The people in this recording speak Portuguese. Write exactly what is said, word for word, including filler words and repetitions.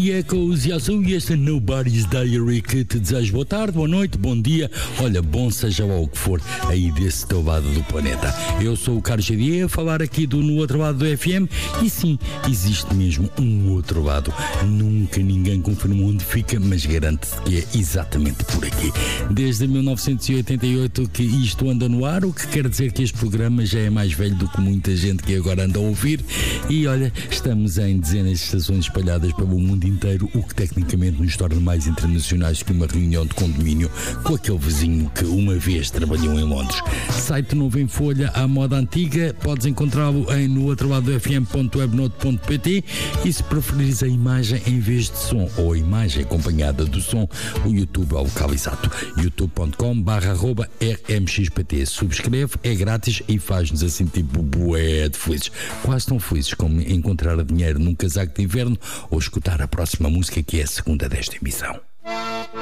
The Echoes e Azul e este Nobody's Diary que te desejo boa tarde, boa noite, bom dia, olha, bom seja lá o que for aí desse teu lado do planeta. Eu sou o Carlos Xavier, a falar aqui do No Outro Lado do F M e sim, existe mesmo um outro lado. Nunca ninguém confirmou onde fica, mas garanto-te que é exatamente por aqui. Desde mil novecentos e oitenta e oito que isto anda no ar, o que quer dizer que este programa já é mais velho do que muita gente que agora anda a ouvir e olha, estamos em dezenas de estações espalhadas pelo mundo inteiro, o que tecnicamente nos torna mais internacionais que uma reunião de condomínio com aquele vizinho que uma vez trabalhou em Londres. Site novo em folha à moda antiga, podes encontrá-lo em no outro lado do f m ponto webnote ponto p t e se preferires a imagem em vez de som ou a imagem acompanhada do som, o YouTube é o local exato, youtube ponto com barra arroba r m x p t. Subscreve, é grátis e faz-nos assim tipo bué de felizes, quase tão felizes como encontrar dinheiro num casaco de inverno ou escutar a próxima música que é a segunda desta emissão.